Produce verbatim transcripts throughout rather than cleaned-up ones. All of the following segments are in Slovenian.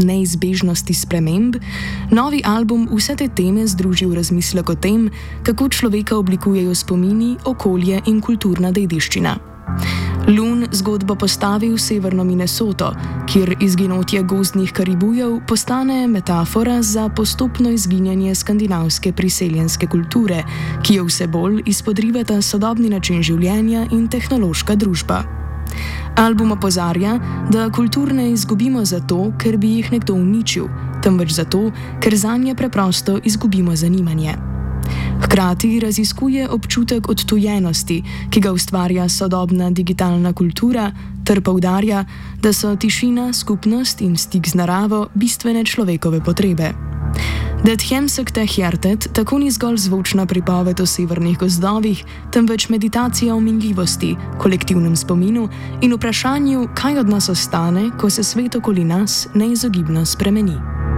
neizbežnosti sprememb, novi album vse te teme združi v razmislek o tem, kako človeka oblikujejo spomini, okolje in kulturna dediščina. Loon zgodbo postavi v severno Minnesoto, kjer izginotje gozdnih karibujev postane metafora za postopno izginjanje skandinavske priseljenske kulture, ki jo vse bolj izpodrivata sodobni način življenja in tehnološka družba. Album opozarja, da kultur ne izgubimo zato, ker bi jih nekdo uničil, temveč zato, ker zanje preprosto izgubimo zanimanje. Hkrati raziskuje občutek odtujenosti, ki ga ustvarja sodobna digitalna kultura, ter poudarja, da so tišina, skupnost in stik z naravo bistvene človekove potrebe. Det Hjemsökte hjärtat tako ni zgolj zvočna pripoved o severnih gozdovih, temveč meditacija o minljivosti, kolektivnem spominu in vprašanju, kaj od nas ostane, ko se svet okoli nas neizogibno spremeni.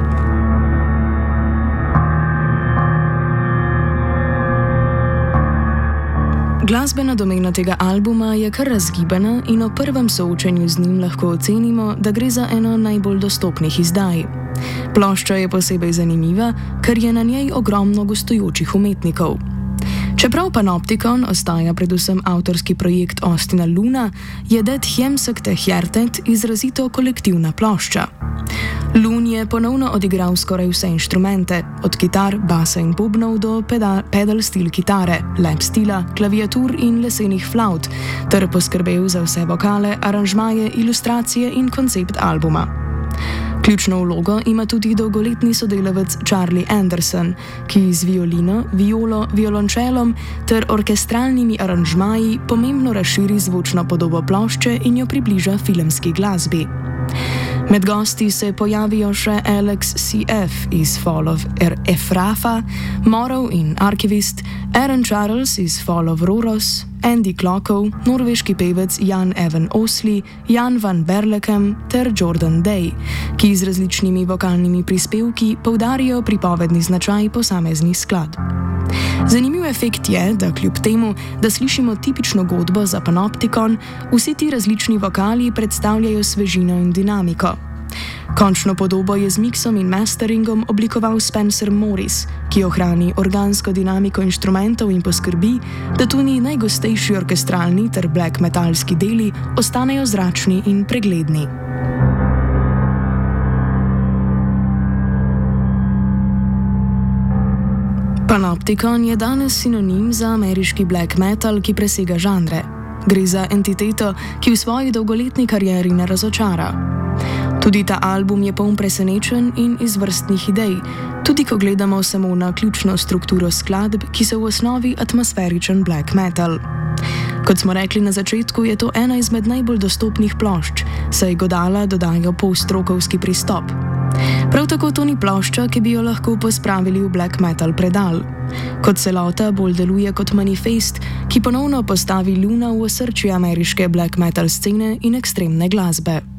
Glasbena domena tega albuma je kar razgibana in ob prvem soočenju z njim lahko ocenimo, da gre za eno najbolj dostopnih izdaj. Plošča je posebej zanimiva, ker je na njej ogromno gostujočih umetnikov. Čeprav Panoptikon ostaja predvsem avtorski projekt Austina Loona, je Det Hjemsökte hjärtat izrazito kolektivna plošča. Loon je ponovno odigral skoraj vse inštrumente, od kitar, basa in bobnov do pedal, pedal stil kitare, lap stila, klaviatur in lesenih flaut, ter poskrbel za vse vokale, aranžmaje, ilustracije in koncept albuma. Ključno vlogo ima tudi dolgoletni sodelavec Charlie Anderson, ki z violino, violo, violončelom ter orkestralnimi aranžmaji pomembno razširi zvočno podobo plošče in jo približa filmski glasbi. Med gosti se pojavijo še Alex C F iz Fall of Efrafa, Morrow in Archivist, Aaron Charles iz Fall of Rhoros, Andy Klokov, norveški pevec Jan Evan Osley, Jan van Berlekem ter Jordan Day, ki z različnimi vokalnimi prispevki poudarijo pripovedni značaj posameznih skladb. Zanimiv efekt je, da kljub temu, da slišimo tipično godbo za Panoptikon, vsi ti različni vokali predstavljajo svežino in dinamiko. Končno podobo je z miksom in masteringom oblikoval Spencer Morris, ki ohrani organsko dinamiko inštrumentov in poskrbi, da tudi najgostejši orkestralni ter black metalski deli ostanejo zračni in pregledni. Panoptikon je danes sinonim za ameriški black metal, ki presega žanre. Gre za entiteto, ki v svoji dolgoletni karieri ne razočara. Tudi ta album je poln presenečenj in izvrstnih idej, tudi ko gledamo samo na ključno strukturo skladb, ki so v osnovi atmosferičen black metal. Kot smo rekli na začetku, je to ena izmed najbolj dostopnih plošč, saj godala dodajo polstrokovski pristop. Prav tako to ni plošča, ki bi jo lahko pospravili v black metal predal. Kot celota bolj deluje kot manifest, ki ponovno postavi Loona v osrčje ameriške black metal scene in ekstremne glasbe.